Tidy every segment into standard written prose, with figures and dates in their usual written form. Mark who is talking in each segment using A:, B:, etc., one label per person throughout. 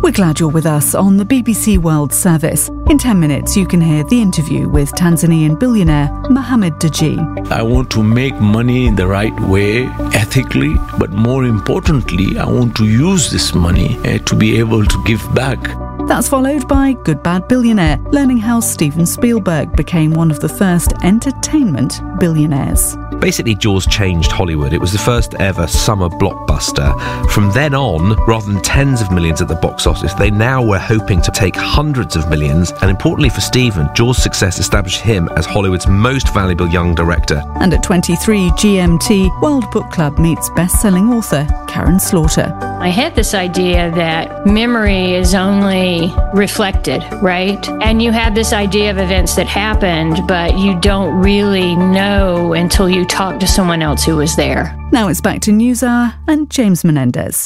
A: We're glad you're with us on the BBC World Service. In 10 minutes, you can hear the interview with Tanzanian billionaire Mohamed Dewji.
B: I want to make money in the right way, ethically, but more importantly, I want to use this money to be able to give back.
A: That's followed by Good Bad Billionaire, learning how Steven Spielberg became one of the first entertainment billionaires.
C: Basically, Jaws changed Hollywood. It was the first ever summer blockbuster. From then on, rather than tens of millions at the box office, they now were hoping to take hundreds of millions. And importantly for Steven, Jaws' success established him as Hollywood's most valuable young director.
A: And at 23 GMT, World Book Club meets best-selling author Karen Slaughter.
D: I had this idea that memory is only reflected, right? And you have this idea of events that happened, but you don't really know until you talk to someone else who was there.
A: Now it's back to NewsHour and James Menendez.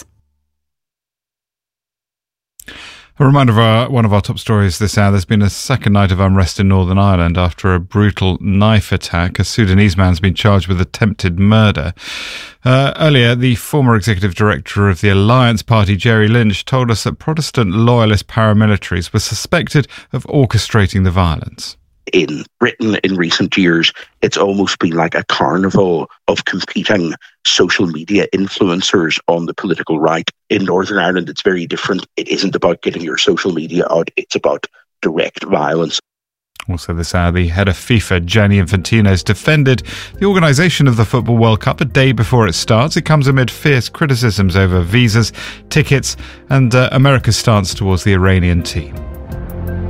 E: A reminder of one of our top stories this hour. There's been a second night of unrest in Northern Ireland after a brutal knife attack. A Sudanese man's been charged with attempted murder. Earlier, the former executive director of the Alliance Party, Jerry Lynch, told us that Protestant loyalist paramilitaries were suspected of orchestrating the violence.
F: In Britain in recent years, it's almost been like a carnival of competing social media influencers on the political right. In Northern Ireland, it's very different. It isn't about getting your social media out. It's about direct violence.
E: Also this hour, the head of FIFA, Gianni Infantino, has defended the organisation of the Football World Cup a day before it starts. It comes amid fierce criticisms over visas, tickets and America's stance towards the Iranian team.